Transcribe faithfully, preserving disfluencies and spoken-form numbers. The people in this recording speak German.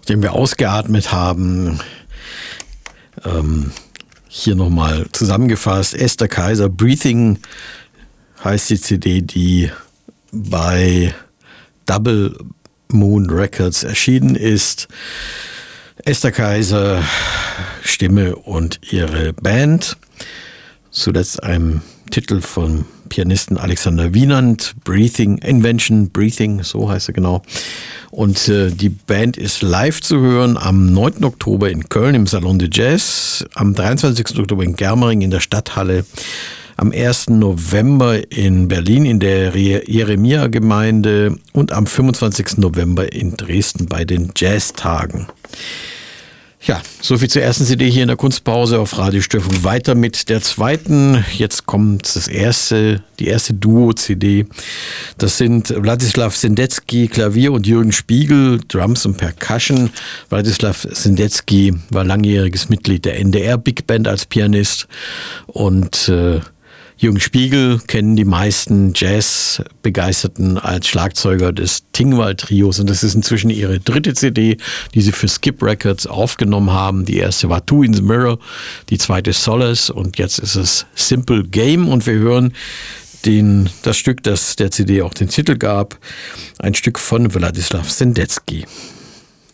den wir ausgeatmet haben. Ähm, hier nochmal zusammengefasst. Esther Kaiser, Breathing heißt die C D, die bei Double Moon Records erschienen ist. Esther Kaiser, Stimme und ihre Band. Zuletzt ein Titel von Pianisten Alexander Wienand, Breathing, Invention, Breathing, so heißt er genau. Und äh, die Band ist live zu hören am neunten Oktober in Köln im Salon de Jazz, am dreiundzwanzigsten Oktober in Germering in der Stadthalle, am ersten November in Berlin in der Jeremia-Gemeinde und am fünfundzwanzigsten November in Dresden bei den Jazztagen. Ja, soviel zur ersten C D hier in der Kunstpause auf Radio Störfunk. Weiter mit der zweiten. Jetzt kommt das erste, die erste Duo-C D. Das sind Wladislaw Sendecki, Klavier, und Jürgen Spiegel, Drums und Percussion. Wladislaw Sendecki war langjähriges Mitglied der N D R Big Band als Pianist und äh, Jürgen Spiegel kennen die meisten Jazz-Begeisterten als Schlagzeuger des Tingwall-Trios, und das ist inzwischen ihre dritte C D, die sie für Skip Records aufgenommen haben. Die erste war Two in the Mirror, die zweite Solace, und jetzt ist es Simple Game, und wir hören den, das Stück, das der C D auch den Titel gab, ein Stück von Wladislaw Sendecki.